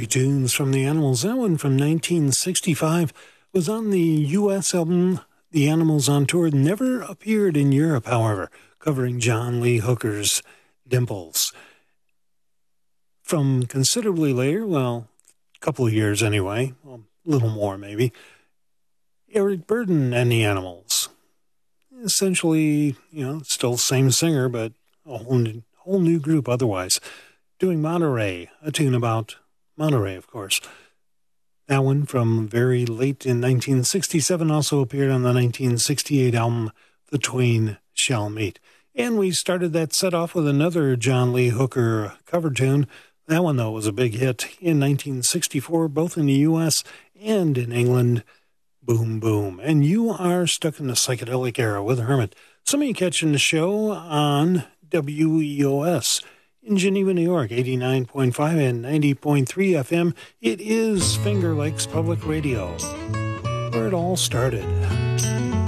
Three tunes from the Animals. That one from 1965 was on the U.S. album The Animals on Tour. Never appeared in Europe, however, covering John Lee Hooker's Dimples. From considerably later, well, a couple of years anyway, well, a little more maybe, Eric Burdon and the Animals. Essentially, still same singer, but a whole new group otherwise. Doing Monterey, a tune about Monterey, of course. That one from very late in 1967 also appeared on the 1968 album The Twain Shall Meet. And we started that set off with another John Lee Hooker cover tune. That one, though, was a big hit in 1964, both in the U.S. and in England. Boom, boom. And you are stuck in the psychedelic era with Hermit. Some of you catching the show on WEOS in Geneva, New York, 89.5 and 90.3 FM. It is Finger Lakes Public Radio, where it all started.